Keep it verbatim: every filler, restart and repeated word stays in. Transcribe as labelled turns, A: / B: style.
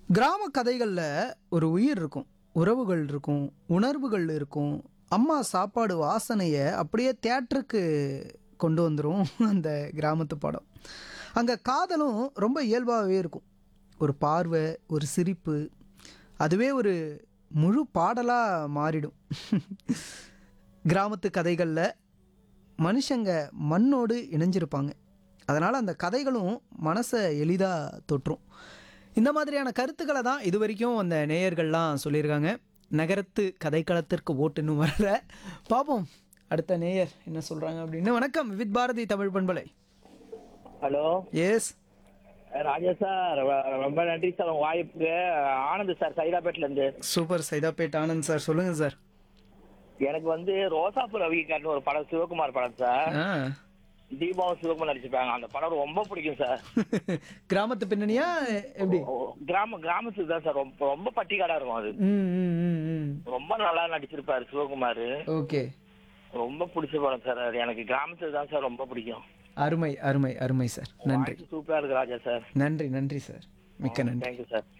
A: கிராம கதைகளில் ஒரு உயிர் இருக்கும், உறவுகள் இருக்கும், உணர்வுகள் இருக்கும். அம்மா சாப்பாடு வாசனையை அப்படியே தியேட்டருக்கு கொண்டு வந்துடும் அந்த கிராமத்து படம். அங்கே காதலும் ரொம்ப இயல்பாகவே இருக்கும். ஒரு பார்வை, ஒரு சிரிப்பு, அதுவே ஒரு முழு பாடலாக மாறிடும். கிராமத்து கதைகளில் மனுஷங்க மண்ணோடு இணைஞ்சிருப்பாங்க. அதனால் அந்த கதைகளும் மனசை எளிதாக தொற்றும். இந்த மாதிரியான கருத்துக்களை தான் இது வரைக்கும் அந்த நேயர்கள்லாம் சொல்லியிருக்காங்க. நகரத்து கதைக்களத்திற்கு ஓட்டுன்னு வரல. பார்ப்போம் அடுத்த நேயர் என்ன சொல்கிறாங்க அப்படின்னு. வணக்கம், வித் பாரதி தமிழ் பண்பலை.
B: ஹலோ,
A: எஸ்
B: ராஜா சார், வ- ரொம்ப நன்றி சார் உங்க வாய்ப்புக்கு. ஆனந்த் சார், சைதாப்பேட்ல இருந்து.
A: சூப்பர், சைதாப்பேட் ஆனந்த் சார், சொல்லுங்கள் சார்.
B: எனக்கு வந்து ரோசாப்பு ரவிக்காட்னு ஒரு படம், சிவகுமார் படம் சார்.
A: ஆ
B: தீபாவும் சிவகுமார் நடிச்சிருப்பாங்க. அந்த படம் ரொம்ப பிடிக்கும் சார்.
A: கிராமத்து பின்னணியா எப்படி?
B: ஓ, கிராம கிராமத்துக்கு தான் சார். ரொம்ப ரொம்ப பட்டிக்காடா இருக்கும் அது.
A: ம் ம் ம் ம்
B: ரொம்ப நல்லா நடிச்சிருப்பாரு சிவகுமார்.
A: ஓகே,
B: ரொம்ப பிடிச்ச படம் சார் அது. எனக்கு கிராமத்துக்கு தான் சார் ரொம்ப பிடிக்கும்.
A: அருமை அருமை அருமை சார். நன்றி,
B: சூப்பரா இருக்கு ராஜா சார்.
A: நன்றி நன்றி சார், மிக்க நன்றி.
B: Thank you sir.